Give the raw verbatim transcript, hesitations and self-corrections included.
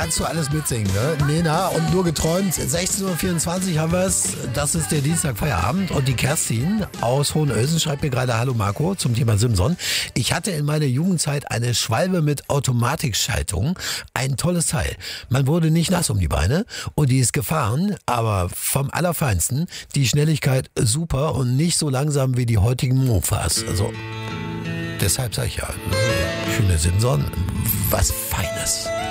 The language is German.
kannst du alles mitsingen, ne? Nena und nur geträumt. sechzehn Uhr vierundzwanzig haben wir es. Das ist der Dienstag Feierabend. Und die Kerstin aus Hohenösen schreibt mir gerade: Hallo Marco, zum Thema Simson. Ich hatte in meiner Jugendzeit eine Schwalbe mit Automatikschaltung. Ein tolles Teil. Man wurde nicht nass um die Beine und die ist gefahren, aber vom Allerfeinsten. Die Schnelligkeit super und nicht so langsam wie die heutigen Mofas. Also, deshalb sage ich ja, schöne Simson, was Feines.